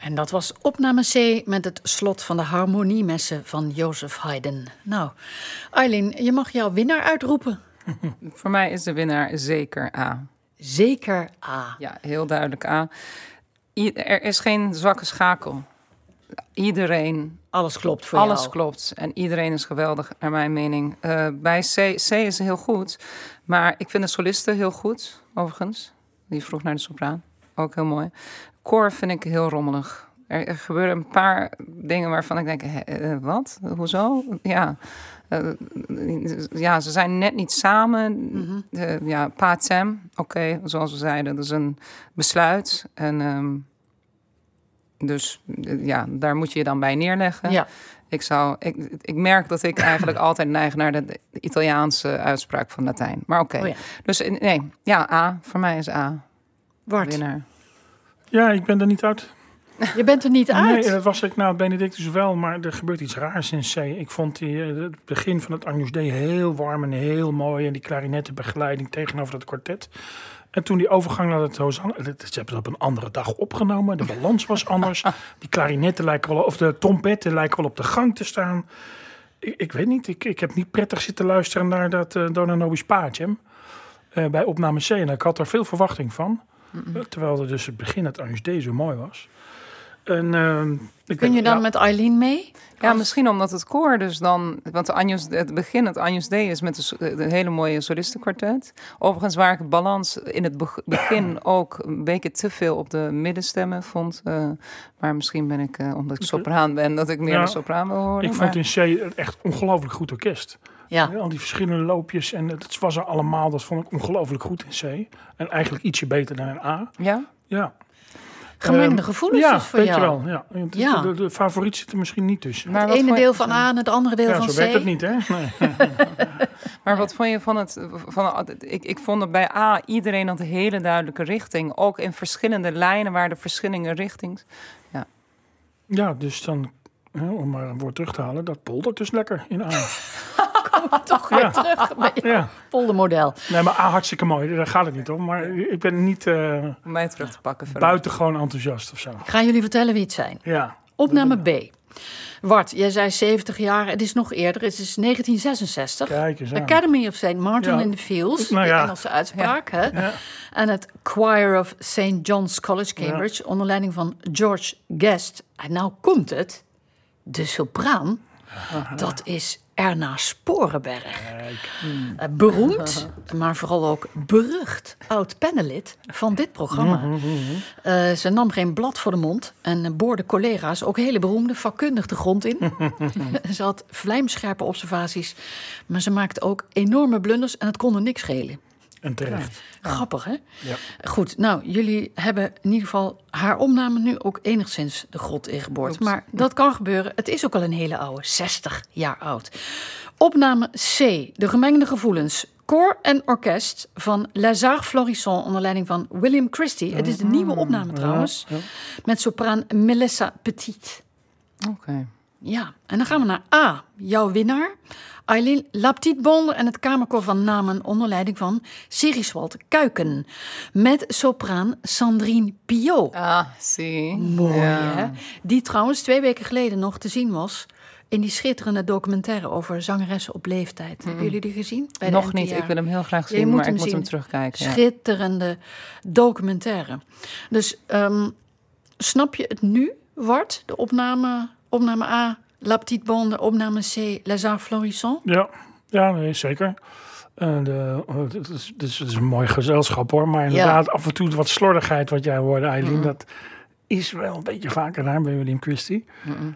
En dat was opname C met het slot van de harmoniemessen van Joseph Haydn. Nou, Aylin, je mag jouw winnaar uitroepen. Voor mij is de winnaar zeker A. Zeker A. Ja, heel duidelijk A. Er is geen zwakke schakel. Alles klopt voor Alles jou. klopt. En iedereen is geweldig, naar mijn mening. Bij C is heel goed. Maar ik vind de solisten heel goed, overigens. Die vroeg naar de sopraan. Ook heel mooi. Koor vind ik heel rommelig. Er gebeuren een paar dingen waarvan ik denk... wat? Hoezo? Ja. Ze zijn net niet samen. Mm-hmm. Pas tem. Oké, zoals we zeiden. Dat is een besluit. En... Dus daar moet je je dan bij neerleggen. Ja. Ik merk dat ik eigenlijk altijd neig naar de Italiaanse uitspraak van Latijn. Maar oké. Oh ja. Dus nee, ja, A. Voor mij is A. Bart, Winnaar. Ja, ik ben er niet uit. je bent er niet uit. Nee, dat was ik na Benedictus wel, maar er gebeurt iets raars in C. Ik vond het begin van het Agnus Dei heel warm en heel mooi. En die klarinettenbegeleiding tegenover het kwartet. En toen die overgang naar het Hosanna... Ze hebben het op een andere dag opgenomen. De balans was anders. Die klarinetten lijken wel... Of de trompetten lijken wel op de gang te staan. Ik weet niet. Ik heb niet prettig zitten luisteren naar dat Dona Nobis Pacem. Bij opname C. En ik had er veel verwachting van. Terwijl er dus het begin het Agnus Dei zo mooi was. En, Kun je dan met Aylin mee? Ja, misschien omdat het koor dus dan... Want het Agnus Dei is met een hele mooie solistenkwartet. Overigens waar ik het balans in het begin ook een beetje te veel op de middenstemmen vond. Maar misschien ben ik, omdat ik sopraan ben, dat ik meer de sopraan wil horen. Ik vond in C echt ongelooflijk goed orkest. Ja. Al die verschillende loopjes en het was er allemaal. Dat vond ik ongelooflijk goed in C. En eigenlijk ietsje beter dan in A. Ja? Ja. Gemengde gevoelens dus voor jou. Wel. Ja. Ja. De favoriet zit er misschien niet tussen. Maar Het ene deel van A en het andere deel van C. Zo werkt het niet, hè? Nee. Maar wat vond je van het... Ik vond het bij A iedereen had een hele duidelijke richting. Ook in verschillende lijnen waar de verschillende richtings... Ja, dus dan, om maar een woord terug te halen, dat poldert dus lekker in A. Toch weer terug bij Ja. poldermodel. Nee, maar A hartstikke mooi, daar gaat het niet om. Maar ik ben niet Om mij terug te pakken. buitengewoon enthousiast of zo. Ik ga jullie vertellen wie het zijn. Ja. Opname B. Wart, jij zei 70 jaar. Het is nog eerder. Het is 1966. Kijk eens aan. Academy of St. Martin Ja. in the Fields. Nou de ja. Engelse uitspraak. Hè? Ja. En het Choir of St. John's College, Cambridge. Onder leiding van George Guest. En nou komt het. De sopraan. Dat is Erna Sporenberg. Beroemd, maar vooral ook berucht oud-panelid van dit programma. Ze nam geen blad voor de mond en boorde collega's, ook hele beroemde, vakkundig de grond in. Ze had vlijmscherpe observaties, maar ze maakte ook enorme blunders en het kon er niks schelen. En terecht. Grappig, hè? Ja. Goed, nou, jullie hebben in ieder geval haar opname nu ook enigszins de grot ingeboord. Klopt. Maar dat kan gebeuren. Het is ook al een hele oude, 60 jaar oud. Opname C, de gemengde gevoelens. Koor en orkest van Les Arts Florissants onder leiding van William Christie. Het is de nieuwe opname trouwens. Ja. Met sopraan Melissa Petit. Oké. Ja, en dan gaan we naar A, jouw winnaar. Aylin La Petite Bande en het kamerkoor van Namen onder leiding van Siriswald Kuiken. Met sopraan Sandrine Piot. Ah, zie. Mooi, Ja. hè? Die trouwens 2 weken geleden nog te zien was in die schitterende documentaire over zangeressen op leeftijd. Hebben jullie die gezien? Bij de Nog niet. NTR? Ik wil hem heel graag Je zien, moet maar hem ik moet zien. hem terugkijken. Ja. Schitterende documentaire. Dus snap je het nu, Wart? De opname A, La Petite Bande, opname C, Les Arts Florissants? Ja, nee, zeker. Het is een mooi gezelschap hoor. Maar inderdaad, af en toe wat slordigheid wat jij hoorde, Aylin. Dat is wel een beetje vaker daar bij William Christie.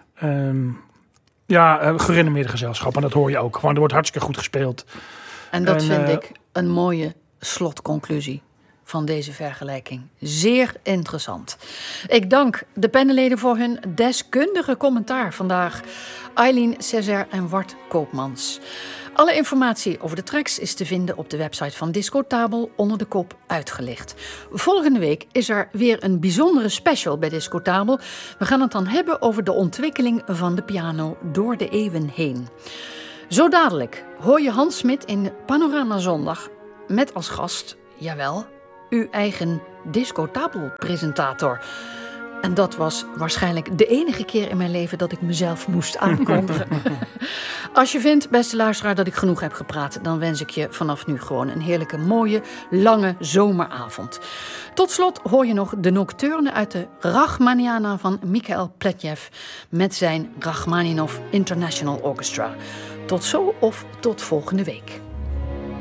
Gerenommeerde gezelschap. En dat hoor je ook. Gewoon, er wordt hartstikke goed gespeeld. En dat En, vind ik een mooie slotconclusie van deze vergelijking. Zeer interessant. Ik dank de panelleden voor hun deskundige commentaar vandaag. Aylin Césaire en Wart Koopmans. Alle informatie over de tracks is te vinden op de website van Discotabel onder de kop Uitgelicht. Volgende week is er weer een bijzondere special bij Discotabel. We gaan het dan hebben over de ontwikkeling van de piano door de eeuwen heen. Zo dadelijk hoor je Hans Smit in Panorama Zondag met als gast, jawel, uw eigen Discotabel-presentator. En dat was waarschijnlijk de enige keer in mijn leven dat ik mezelf moest aankondigen. Als je vindt, beste luisteraar, dat ik genoeg heb gepraat, dan wens ik je vanaf nu gewoon een heerlijke, mooie, lange zomeravond. Tot slot hoor je nog de nocturne uit de Rachmaniniana van Mikhail Pletjev met zijn Rachmaninov International Orchestra. Tot zo of tot volgende week.